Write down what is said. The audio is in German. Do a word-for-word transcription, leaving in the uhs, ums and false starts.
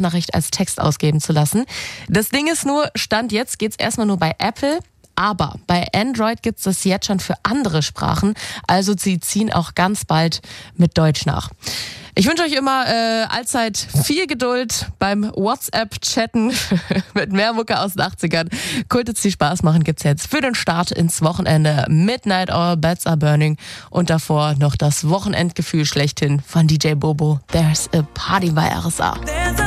Sprachnachricht als Text ausgeben zu lassen. Das Ding ist nur, Stand jetzt geht's erstmal nur bei Apple. Aber bei Android gibt's das jetzt schon für andere Sprachen. Also sie ziehen auch ganz bald mit Deutsch nach. Ich wünsche euch immer äh, allzeit viel Geduld beim WhatsApp-Chatten mit mehr Mucke aus den achtzigern. Kultits, die Spaß machen, gibt's jetzt für den Start ins Wochenende. Midnight All Beds Are Burning und davor noch das Wochenendgefühl schlechthin von D J Bobo. There's a Party bei R S A.